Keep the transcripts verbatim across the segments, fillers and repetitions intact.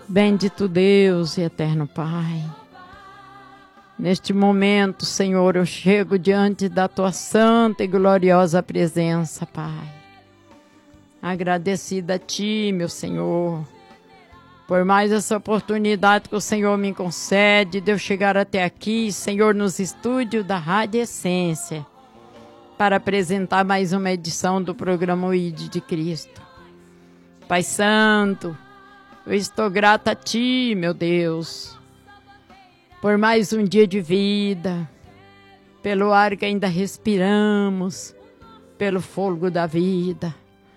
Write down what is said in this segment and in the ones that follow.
Bendito Deus e eterno Pai, neste momento, Senhor, eu chego diante da Tua santa e gloriosa presença, Pai. Agradecida a Ti, meu Senhor, por mais essa oportunidade que o Senhor me concede de eu chegar até aqui, Senhor, nos estúdios da Rádio Essência, para apresentar mais uma edição do programa O I D de Cristo. Pai Santo, eu estou grata a Ti, meu Deus, por mais um dia de vida, pelo ar que ainda respiramos, pelo fôlego da vida.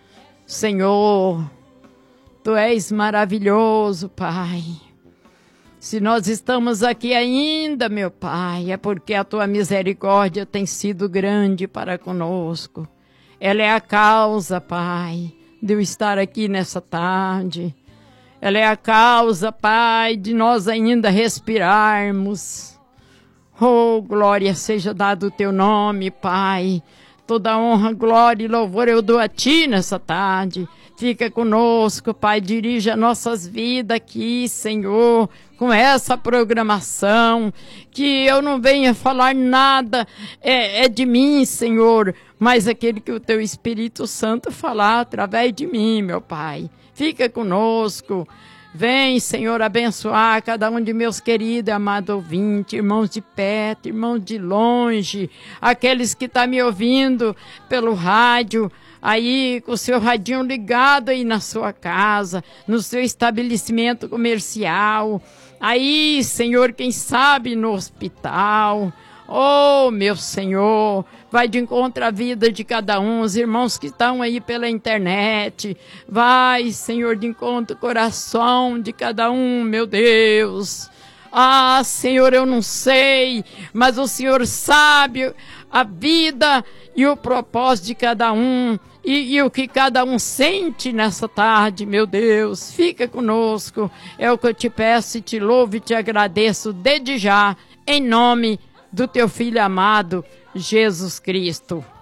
Senhor, Tu és maravilhoso, Pai. Se nós estamos aqui ainda, meu Pai, é porque a Tua misericórdia tem sido grande para conosco. Ela é a causa, Pai, de eu estar aqui nessa tarde. Ela é a causa, Pai, de nós ainda respirarmos. Oh, glória seja dado o Teu nome, Pai. Toda honra, glória e louvor eu dou a Ti nessa tarde. Fica conosco, Pai, dirija nossas vidas aqui, Senhor, com essa programação, que eu não venha falar nada é, é de mim, Senhor, mas aquele que o Teu Espírito Santo falar através de mim, meu Pai. Fica conosco. Vem, Senhor, abençoar cada um de meus queridos e amados ouvintes, irmãos de perto, irmãos de longe, aqueles que estão me ouvindo pelo rádio, aí com o seu radinho ligado aí na sua casa, no seu estabelecimento comercial, aí, Senhor, quem sabe no hospital. Oh, meu Senhor, vai de encontro à vida de cada um, os irmãos que estão aí pela internet. Vai, Senhor, de encontro ao coração de cada um, meu Deus. Ah, Senhor, eu não sei, mas o Senhor sabe a vida e o propósito de cada um. E, e o que cada um sente nessa tarde, meu Deus. Fica conosco, é o que eu te peço e te louvo e te agradeço desde já, em nome de do Teu Filho amado, Jesus Cristo.